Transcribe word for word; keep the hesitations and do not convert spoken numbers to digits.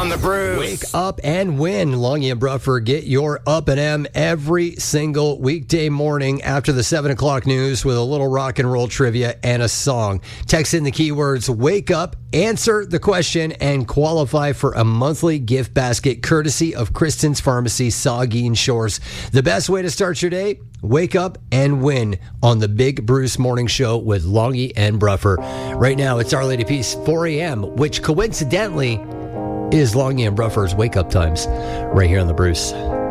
on the Bruce. Wake up and win. Longy and Bruffer get your Up and M every single weekday morning after the seven o'clock news with a little rock and roll trivia and a song. Text in the keywords wake up, answer the question, and qualify for a monthly gift basket courtesy of Kristen's Pharmacy, Saugeen Shores. The best way to start your day? Wake up and win on the Big Bruce Morning Show with Longy and Bruffer. Right now, it's Our Lady Peace, four a.m., which coincidentally is Longy and Bruffer's wake-up times right here on the Bruce.